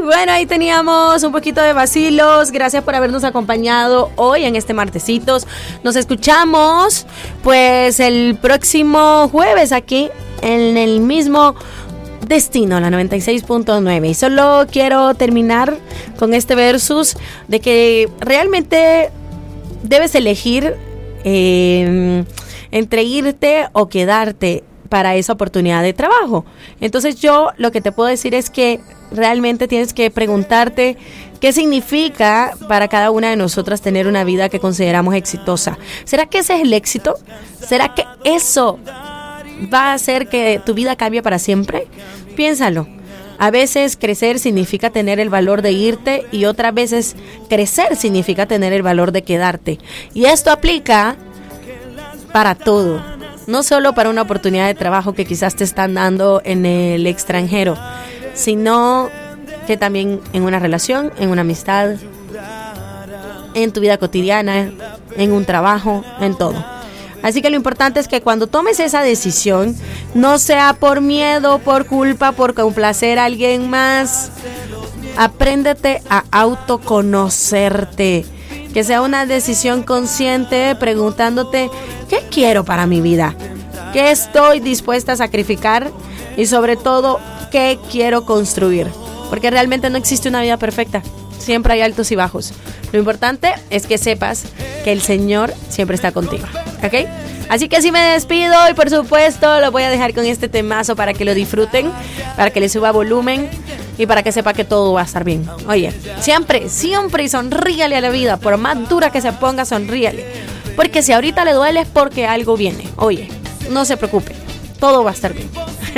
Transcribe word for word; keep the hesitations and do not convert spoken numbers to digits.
Bueno, ahí teníamos un poquito de vacilos. Gracias por habernos acompañado hoy en este martesitos. Nos escuchamos pues el próximo jueves aquí en el mismo destino, la noventa y seis punto nueve. Y solo quiero terminar con este versus de que realmente debes elegir eh, entre irte o quedarte para esa oportunidad de trabajo. Entonces yo lo que te puedo decir es que realmente tienes que preguntarte qué significa para cada una de nosotras tener una vida que consideramos exitosa. ¿Será que ese es el éxito? ¿Será que eso va a hacer que tu vida cambie para siempre? Piénsalo. A veces crecer significa tener el valor de irte y otras veces crecer significa tener el valor de quedarte. Y esto aplica para todo, no solo para una oportunidad de trabajo que quizás te están dando en el extranjero, sino que también en una relación, en una amistad, en tu vida cotidiana, en un trabajo, en todo. Así que lo importante es que cuando tomes esa decisión, no sea por miedo, por culpa, por complacer a alguien más. Apréndete a autoconocerte. Que sea una decisión consciente, preguntándote, ¿qué quiero para mi vida? ¿Qué estoy dispuesta a sacrificar? Y sobre todo, ¿qué quiero construir? Porque realmente no existe una vida perfecta. Siempre hay altos y bajos. Lo importante es que sepas que el Señor siempre está contigo, ¿ok? Así que así me despido y por supuesto lo voy a dejar con este temazo para que lo disfruten, para que le suba volumen y para que sepa que todo va a estar bien. Oye, siempre, siempre y sonríale a la vida, por más dura que se ponga, sonríale. Porque si ahorita le duele es porque algo viene. Oye, no se preocupe, todo va a estar bien.